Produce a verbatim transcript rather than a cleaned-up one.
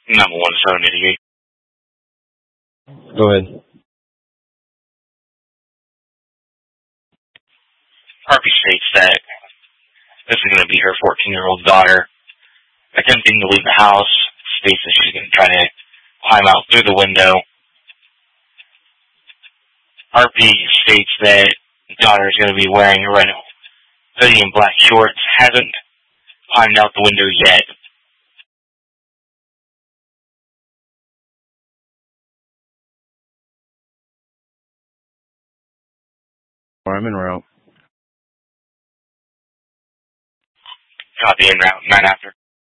Number one seven eighty-eight. Go ahead. Harvey states that this is going to be her fourteen-year-old daughter. Attempting to leave the house, states that she's going to try to climb out through the window. Harvey states that the daughter is going to be wearing a red hoodie and black shorts. Hasn't climbed out the window yet. I'm en route. Copy en route. Nine after.